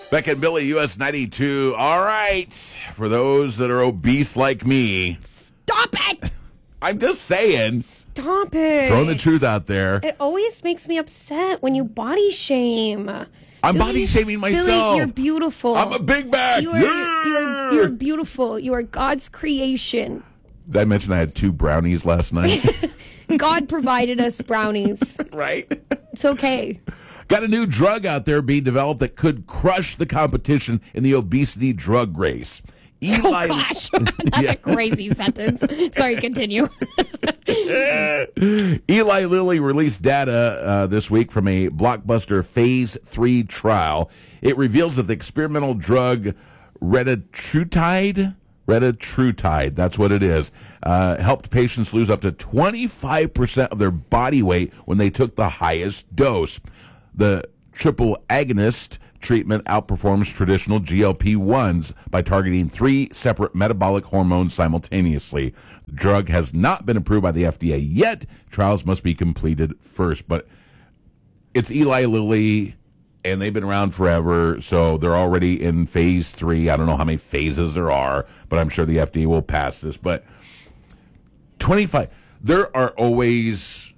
Beck and Billy, US 92. All right. For those that are obese like me. Stop it! I'm just saying. Stop it. Throwing the truth out there. It always makes me upset when you body shame. I'm body shaming myself. Billy, you're beautiful. I'm a big bag. You're beautiful. You are God's creation. Did I mention I had 2 brownies last night? God provided us brownies. Right? It's okay. Got a new drug out there being developed that could crush the competition in the obesity drug race. Oh, gosh. That's a crazy sentence. Sorry, continue. Eli Lilly released data this week from a blockbuster phase 3 trial. It reveals that the experimental drug retatrutide, that's what it is, helped patients lose up to 25% of their body weight when they took the highest dose. The triple agonist treatment outperforms traditional GLP-1s by targeting 3 separate metabolic hormones simultaneously. The drug has not been approved by the FDA yet. Trials must be completed first. But it's Eli Lilly, and they've been around forever, so they're already in phase 3. I don't know how many phases there are, but I'm sure the FDA will pass this. But 25, there are always...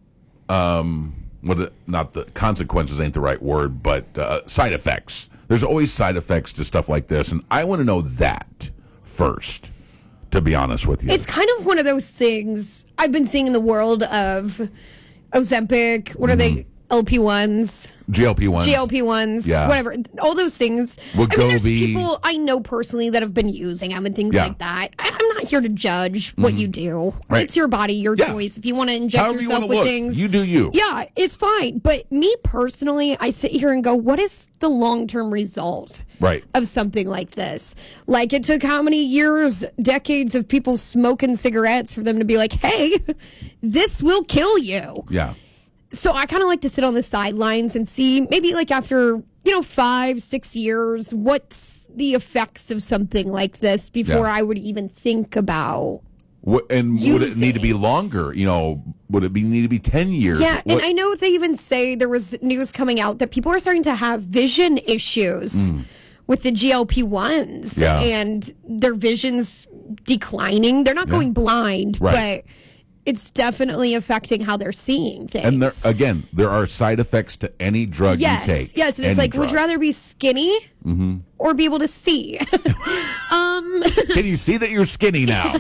not the consequences ain't the right word, but side effects. There's always side effects to stuff like this, and I want to know that first, to be honest with you. It's kind of one of those things I've been seeing in the world of Ozempic. What are they? LP1s. GLP1s. Yeah. Whatever. All those things. Wegovy. There's people I know personally that have been using them and things like that. I'm not here to judge what you do. Right. It's your body, your choice. If you want to inject however yourself you with look, things. you do you. Yeah, it's fine. But me personally, I sit here and go, what is the long-term result of something like this? Like, it took how many years, decades of people smoking cigarettes for them to be like, hey, this will kill you. Yeah. So I kind of like to sit on the sidelines and see maybe like after, 5-6 years, what's the effects of something like this before I would even think about would it need to be longer? Would it need to be 10 years? Yeah, and I know they even say there was news coming out that people are starting to have vision issues with the GLP-1s and their vision's declining. They're not going blind, but... it's definitely affecting how they're seeing things. And there are side effects to any drug you take. Yes, and it's like, would you rather be skinny or be able to see? Can you see that you're skinny now?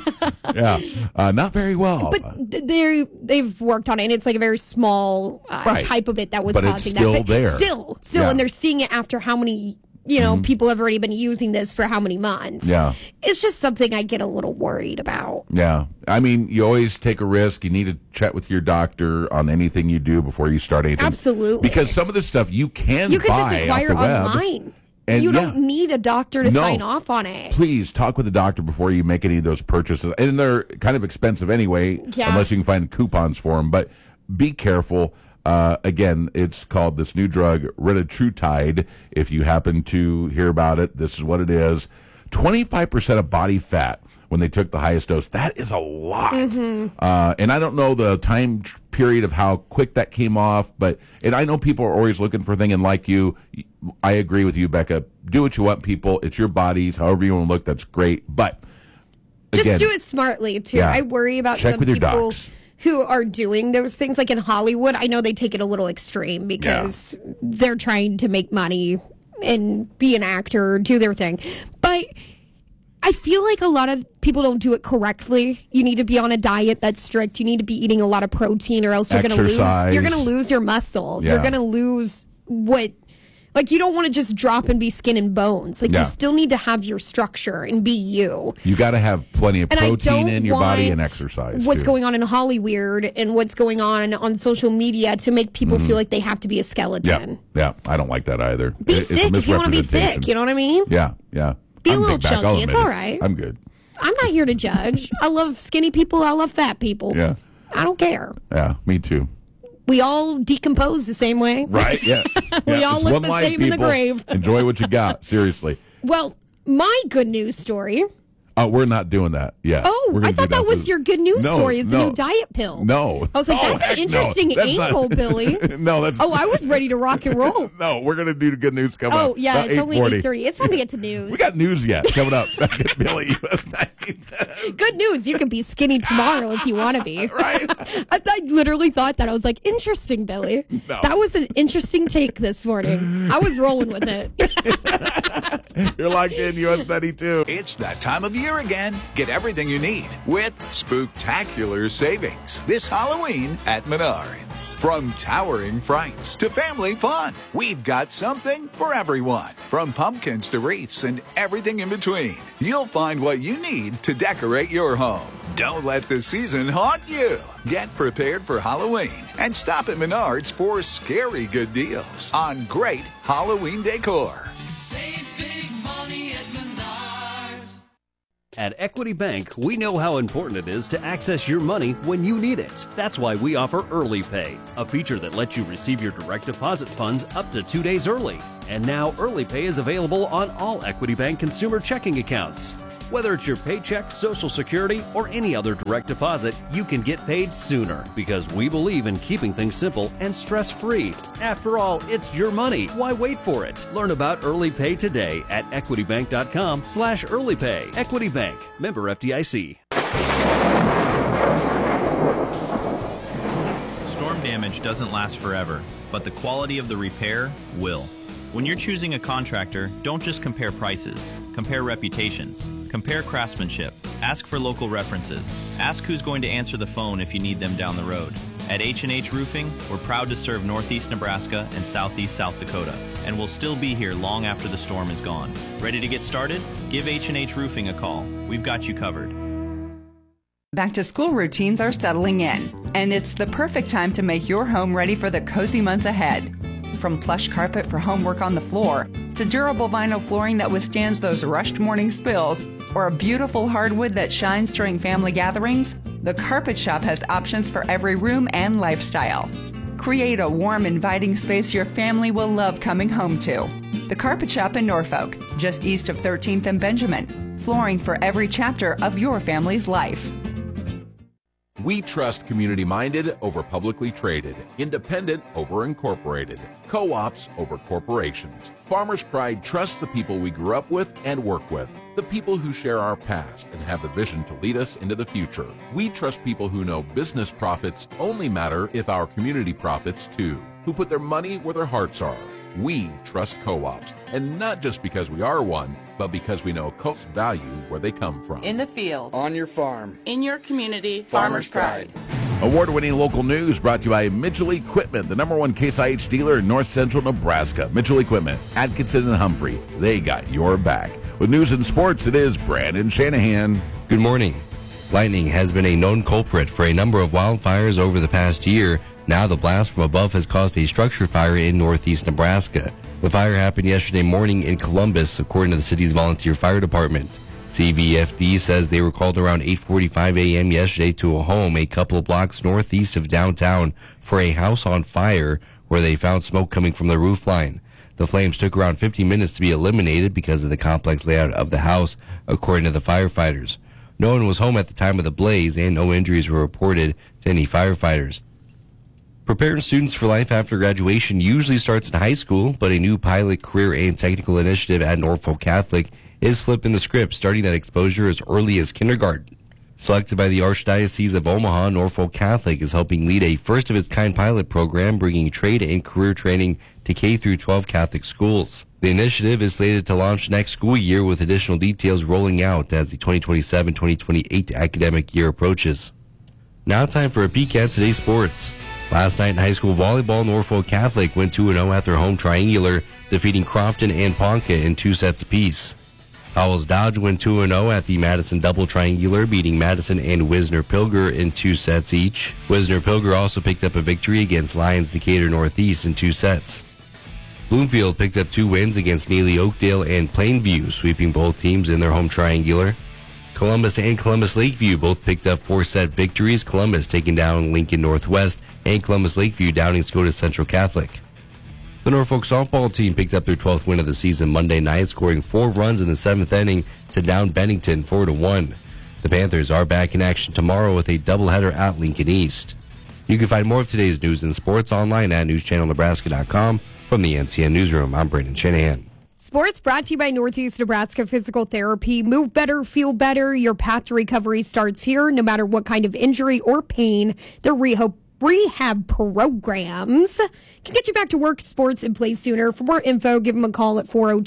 Not very well. But they've worked on it, and it's like a very small type of it that was causing that. But there. Still, and they're seeing it after how many... people have already been using this for how many months? Yeah. It's just something I get a little worried about. Yeah. I mean, you always take a risk. You need to chat with your doctor on anything you do before you start anything. Absolutely. Because some of the stuff you can buy just acquire off the web. online. And you don't need a doctor to sign off on it. Please talk with the doctor before you make any of those purchases. And they're kind of expensive anyway, unless you can find coupons for them. But be careful. Again, it's called this new drug, retatrutide. If you happen to hear about it, this is what it is. 25% of body fat when they took the highest dose. That is a lot. And I don't know the time period of how quick that came off, and I know people are always looking for things, and like you, I agree with you, Becca. Do what you want, people. It's your bodies. However you want to look, that's great. But just do it smartly, too. I worry about some people who are doing those things. Like in Hollywood, I know they take it a little extreme because they're trying to make money and be an actor, do their thing. But I feel like a lot of people don't do it correctly. You need to be on a diet that's strict. You need to be eating a lot of protein, or else you're going to lose your muscle. You're going to lose what... Like, you don't want to just drop and be skin and bones. Like, you still need to have your structure and be you. You got to have plenty of protein in your body and exercise. What's going on in Hollywood and what's going on social media to make people feel like they have to be a skeleton. Yeah, I don't like that either. Be thick if you want to be thick. You know what I mean? Yeah. Be a little chunky. It's all right. I'm good. I'm not here to judge. I love skinny people. I love fat people. Yeah. I don't care. Yeah, me too. We all decompose the same way. Right, yeah. We all look the same in the grave. Enjoy what you got, seriously. Well, my good news story. We're not doing that. Yeah. Oh, I thought that was your good news story. Is the new diet pill? No. I was like, that's an interesting angle, Billy. No, that's. Oh, I was ready to rock and roll. No, we're gonna do the good news coming up. Oh, yeah, it's only 8:30. It's time to get to news. We got news yet coming up. Back at Billy US 90. Good news. You can be skinny tomorrow if you want to be. Right. I literally thought that. I was like, interesting, Billy. No. That was an interesting take this morning. I was rolling with it. You're locked in, US 92. It's that time of year again. Get everything you need with Spooktacular Savings this Halloween at Menards. From towering frights to family fun, we've got something for everyone. From pumpkins to wreaths and everything in between, you'll find what you need to decorate your home. Don't let the season haunt you. Get prepared for Halloween and stop at Menards for scary good deals on great Halloween decor. Save big money at Menards. At Equity Bank, we know how important it is to access your money when you need it. That's why we offer Early Pay, a feature that lets you receive your direct deposit funds up to 2 days early. And now Early Pay is available on all Equity Bank consumer checking accounts. Whether it's your paycheck, Social Security, or any other direct deposit, you can get paid sooner because we believe in keeping things simple and stress-free. After all, it's your money. Why wait for it? Learn about Early Pay today at equitybank.com/earlypay. Equity Bank, member FDIC. Storm damage doesn't last forever, but the quality of the repair will. When you're choosing a contractor, don't just compare prices. Compare reputations. Compare craftsmanship. Ask for local references. Ask who's going to answer the phone if you need them down the road. At H&H Roofing, we're proud to serve Northeast Nebraska and Southeast South Dakota, and we'll still be here long after the storm is gone. Ready to get started? Give H&H Roofing a call. We've got you covered. Back-to-school routines are settling in, and it's the perfect time to make your home ready for the cozy months ahead. From plush carpet for homework on the floor, to durable vinyl flooring that withstands those rushed morning spills, or a beautiful hardwood that shines during family gatherings, the Carpet Shop has options for every room and lifestyle. Create a warm, inviting space your family will love coming home to. The Carpet Shop in Norfolk, just east of 13th and Benjamin. Flooring for every chapter of your family's life. We trust community-minded over publicly traded, independent over incorporated, co-ops over corporations. Farmers Pride trusts the people we grew up with and work with, the people who share our past and have the vision to lead us into the future. We trust people who know business profits only matter if our community profits too, who put their money where their hearts are. We trust co-ops, and not just because we are one, but because we know co-ops value where they come from. In the field. On your farm. In your community. Farmers Pride. Award-winning local news brought to you by Mitchell Equipment, the #1 Case IH dealer in north central Nebraska. Mitchell Equipment, Atkinson and Humphrey. They got your back. With news and sports, it is Brandon Shanahan. Good morning. Lightning has been a known culprit for a number of wildfires over the past year. Now the blast from above has caused a structure fire in northeast Nebraska. The fire happened yesterday morning in Columbus, according to the city's volunteer fire department. CVFD says they were called around 8:45 a.m. yesterday to a home a couple of blocks northeast of downtown for a house on fire where they found smoke coming from the roof line. The flames took around 50 minutes to be eliminated because of the complex layout of the house, according to the firefighters. No one was home at the time of the blaze and no injuries were reported to any firefighters. Preparing students for life after graduation usually starts in high school, but a new pilot career and technical initiative at Norfolk Catholic is flipping the script, starting that exposure as early as kindergarten. Selected by the Archdiocese of Omaha, Norfolk Catholic is helping lead a first-of-its-kind pilot program bringing trade and career training to K-12 Catholic schools. The initiative is slated to launch next school year with additional details rolling out as the 2027-2028 academic year approaches. Now time for a peek at today's sports. Last night in high school volleyball, Norfolk Catholic went 2-0 at their home triangular, defeating Crofton and Ponca in 2 sets apiece. Howells Dodge went 2-0 at the Madison double triangular, beating Madison and Wisner-Pilger in 2 sets each. Wisner-Pilger also picked up a victory against Lyons Decatur Northeast in 2 sets. Bloomfield picked up 2 wins against Neely Oakdale and Plainview, sweeping both teams in their home triangular. Columbus and Columbus Lakeview both picked up 4-set victories, Columbus taking down Lincoln Northwest and Columbus Lakeview downing Scotus Central Catholic. The Norfolk softball team picked up their 12th win of the season Monday night, scoring 4 runs in the 7th inning to down Bennington 4-1. The Panthers are back in action tomorrow with a doubleheader at Lincoln East. You can find more of today's news and sports online at newschannelnebraska.com. From the NCN Newsroom, I'm Brandon Shanahan. Sports brought to you by Northeast Nebraska Physical Therapy. Move better, feel better. Your path to recovery starts here. No matter what kind of injury or pain, their rehab programs can get you back to work, sports, and play sooner. For more info, give them a call at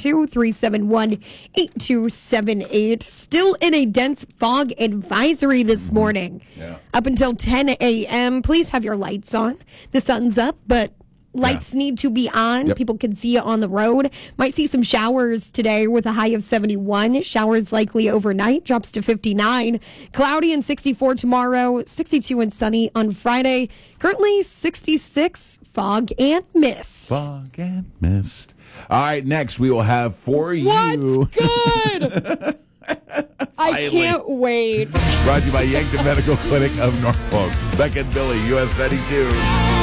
402-371-8278. Still in a dense fog advisory this morning. Up until 10 a.m. Please have your lights on. The sun's up, but lights need to be on. Yep. People can see you on the road. Might see some showers today with a high of 71. Showers likely overnight. Drops to 59. Cloudy and 64 tomorrow. 62 and sunny on Friday. Currently 66. Fog and mist. Fog and mist. All right, next we will have for you. What's good? I can't wait. Brought to you by Yankton Medical Clinic of Norfolk. Beck and Billy, US 92.